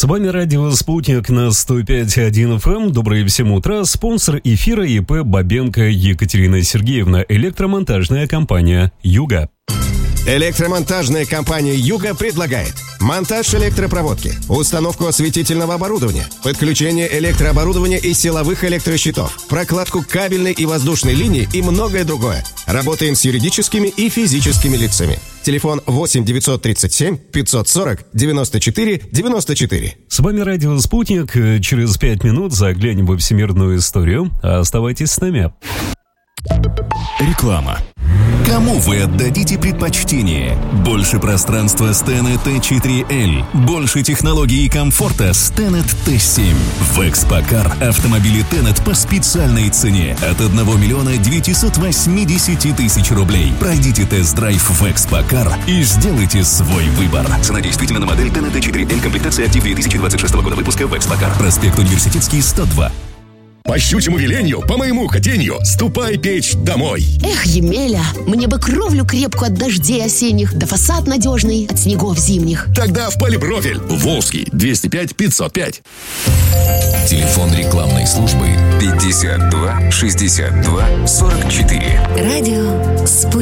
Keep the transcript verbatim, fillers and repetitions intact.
С вами радио «Спутник» на сто пять и один эф эм. Доброе всем утро. Спонсор эфира ИП Бабенко Екатерина Сергеевна. Электромонтажная компания «Юга». Электромонтажная компания «Юга» предлагает монтаж электропроводки, установку осветительного оборудования, подключение электрооборудования и силовых электрощитов, прокладку кабельной и воздушной линии и многое другое. Работаем с юридическими и физическими лицами. Телефон восемь девятьсот тридцать семь пятьсот сорок девяносто четыре девяносто четыре. С вами радио «Спутник». Через пять минут заглянем во всемирную историю. Оставайтесь с нами. Реклама. Кому вы отдадите предпочтение? Больше пространства с Tenet ти четыре эл. Больше технологий и комфорта с Tenet ти семь. В Экспокар автомобили Tenet по специальной цене от одного миллиона девятьсот восемьдесят тысяч рублей. Пройдите тест-драйв в Экспокар и сделайте свой выбор. Цена действительно на модель Tenet ти четыре эл. Комплектация актив две тысячи двадцать шестого года выпуска в Экспокар. Проспект Университетский, сто два. По щучьему велению, по моему хотению, ступай печь домой. Эх, Емеля, мне бы кровлю крепкую от дождей осенних, да фасад надежный от снегов зимних. Тогда в Полипрофиль. Волжский, двести пять пятьсот пять. Телефон рекламной службы пятьдесят два шестьдесят два сорок четыре. Радио «Спутник».